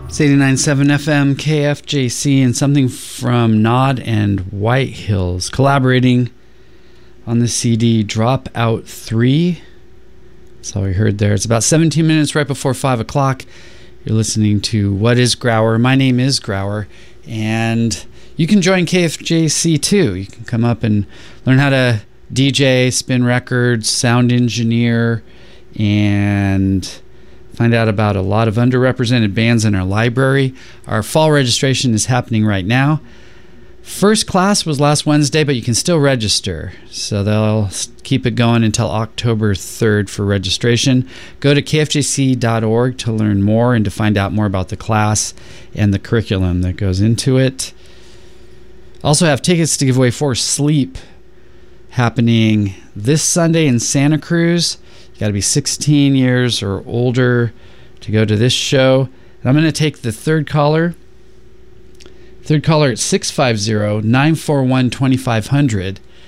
It's 89.7 FM KFJC, and something from Nod and White Hills collaborating on the CD Dropout 3. That's all we heard there. It's about 17 minutes right before 5 o'clock. You're listening to What is Grauer? My name is Grauer, and you can join KFJC too. You can come up and learn how to DJ, spin records, sound engineer, and find out about a lot of underrepresented bands in our library. Our fall registration is happening right now. First class was last Wednesday, but you can still register. So they'll keep it going until October 3rd for registration. Go to kfjc.org to learn more and to find out more about the class and the curriculum that goes into it. Also have tickets to give away for Sleep happening this Sunday in Santa Cruz. You got to be 16 years or older to go to this show. And I'm going to take the third caller. Third caller at 650-941-2500.